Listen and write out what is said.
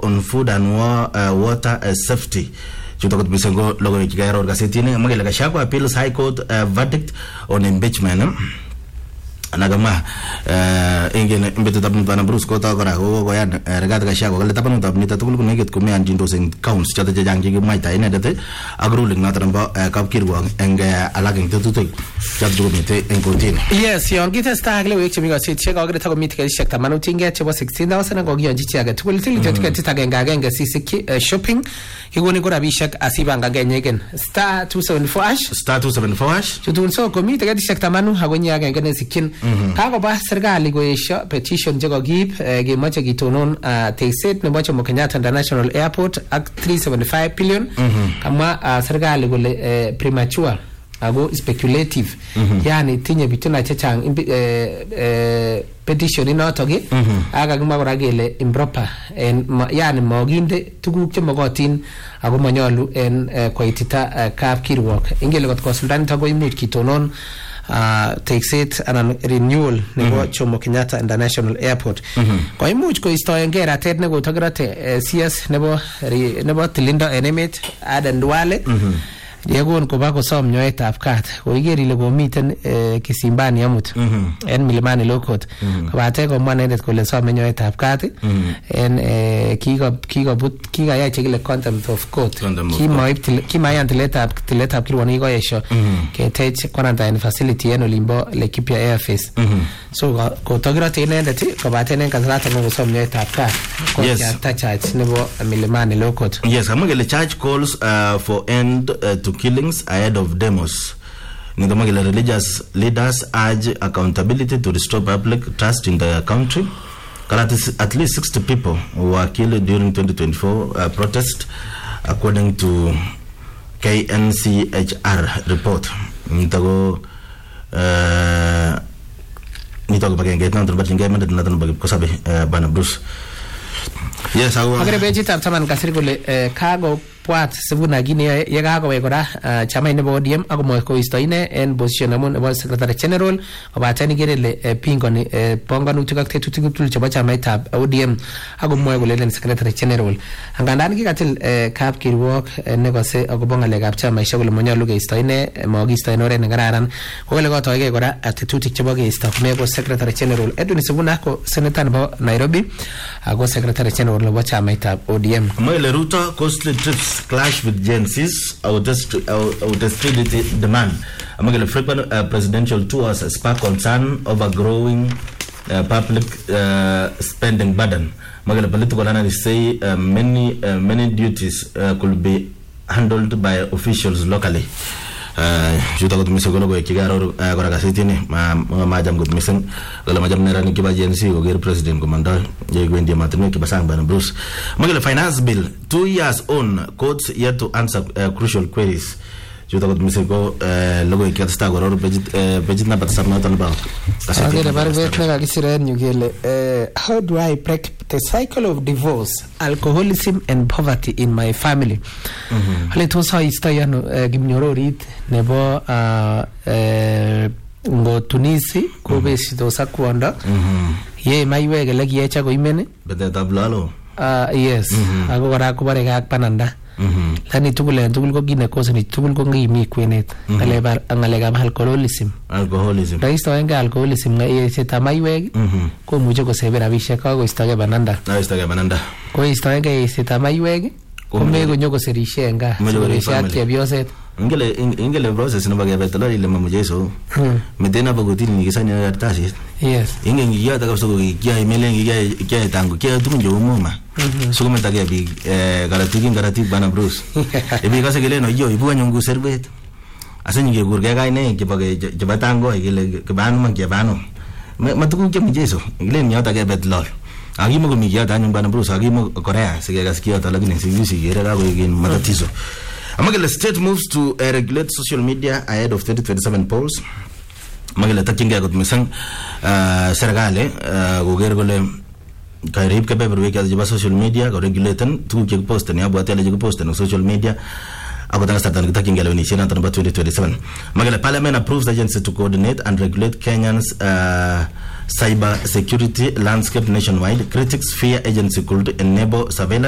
on food and water safety. Chutakot bisengo logo ikigayaro gazetini magela Gachagua appeals High Court verdict on impeachment. Anagama ingene imbetu tabnu bana Bruce kota kora go yan regata Gachagua kale tabnu tabni tatul kuneget kumi anjindo sen counts chata jangi gi maita ine dete agruling natramba kapkirwa enge alageng tetutek chadru mite enkotin. Yes, yon gita stagle wek chimiga che ga gre tago mitke shekta manu tinge chebo 16000 go gi onji chiaga tukul til tetka titagenga genga sisiki shopping higoni gora bishak asibanga genyegen star 274 hash chutun so komite ga shekta manu hagonya genga sikin kago ba serikali go yesha petition jego give ge mache gitonon tekset ne mache Kenyatta International Airport ak 375 billion kama serikali go premature ago speculative yani tinye bituna chechang petition inotoge aga gima goragele improper en yani moginde tuguk che mogotin ago manyolu en koitita kapkirwok ingele got consultant tago imuch kitonon tekset anan renewal nebo Jomo Kenyatta International Airport ko imuch ko istoenge ratet ne gotogerate CS nebo tilindo en emet Aden Duale yegon ko ba ko som nyoetab kat ko igeri le go miten kisimbani amut en Milimani Lokot ko bate ko manendet ko le som nyoetab kat en kiga ya chekile contempt of court kimayan tiletab kirwani go yesho ke tech quarantine facility en Olimbo Laikipia Airface so ko tograte inendet ko bate nen kasrata go som nyoetab kat ko ya charge nebo Milimani Lokot. Yes, amagele charge calls for end to killings ahead of demos. Nigamagila religious leaders urge accountability to restore public trust in the country. At least 60 people were killed during 2024 protest, according to KNCHR report. Nitago bagenge na turbat ngame na tan bag ko sabi bana Bruce. Yes, agre beji tab taman kasir gole kago kwat sebuna gine yegago wegora chama ine ODM ago mo ko istoine en position amon about secretary general obatani gerele pingoni ponganutik ak tetutik tul chaba chama tab ODM ago mo gole len secretary general angandan ki katil kapkirwok negose ago bongale gap chama ishagole monyalu ge istoine mo gi istoine ore ngararan gole go toyge gora tetutik chaba ge istof mego secretary general eduni sebuna ko senator bo Nairobi ago secretary general lo chama tab ODM mo le Ruto costly trips clash with Gen Z's austerity demand. Among the frequent presidential tours spark concern over growing public spending burden. Among political analysts say many duties could be handled by officials locally. Juta ko misogolo go kigaro gora gasitini majam go misen gala majam nerani kiba jensi go ger president commander ye go ndia matne kiba sang bana Bruce magala finance bill 2 years on courts yet to answer crucial queries. Juta ko misego logo ikasta go ro pejit na batsam tan ba agere barvet na gisire nyugele how do I break the cycle of divorce, alcoholism and poverty in my family? Ale to sa istayano gimnororit nebo ngo Tunisi ko besi to sakwanda ye maiwege lagi echa go imene bete tablalo yes ago gara ko bare gak pananda lani tugul ko gine ko seni tugul ko ngi mi kwenet ale bar angale gam alcoholism raisto enga alcoholism ngai se tamaiwege ko muje ko sebera bisha ka go istage bananda ko istage se tamaiwege ko mego nyoko serishenga serisha ke bioset ingele process no bagay betalo ile mamujeso medena bagotini ngisanya yartasi yes inge ya taka so ya imelengi ya tango ya tunjo umoma so kuma tage bi garati bana Bruce ebi kase gele no yo ibu nyungu serbet asenyi ge gurga ga ne ke bagay jabatango ile ke banu man ke banu matuku ke mujeso ile nya tage betlo agi mo mi ya tanyo bana Bruce agi mo Korea sige gaskiya talagini sigi era ga go matatizo. Amagala state moves to regulate social media ahead of 2027 polls. Amagala takinga got misang sergale gogergole kairib ke paper week as social media go regulate tu ke post ne abo tele ke post no social media abotanga startan takinga lo ni chena tan 2027. Amagala parliament approves the agency to coordinate and regulate Kenyans cyber security landscape nationwide. Critics fear agency could enable surveillance